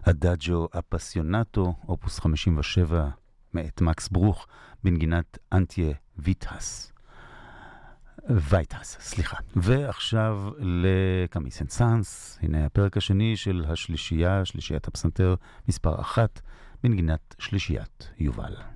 אדאג'ו אפסיונטו, אופוס 57, מאת מקס ברוך, בנגינת אנטיה וייטהס. ועכשיו לקאמי סן-סאנס, הנה הפרק השני של שלישיית הפסנתר מספר 1, בנגינת שלישיית יובל.